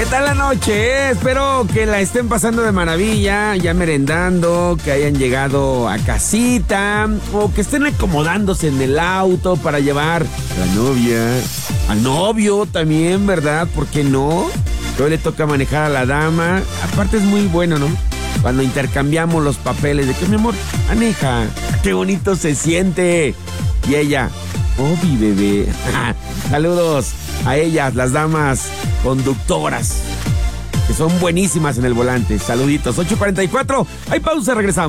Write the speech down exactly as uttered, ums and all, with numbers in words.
tal la noche? eh? Espero que la estén pasando de maravilla, ya merendando, que hayan llegado a casita o que estén acomodándose en el auto para llevar a la novia, al novio también, ¿verdad? ¿Por qué no? Hoy le toca manejar a la dama. Aparte es muy bueno, ¿no? Cuando intercambiamos los papeles de que, mi amor, maneja. Qué bonito se siente. Y ella, Obi, bebé. Saludos a ellas, las damas conductoras, que son buenísimas en el volante. Saluditos. ocho cuarenta y cuatro. Hay pausa, regresamos.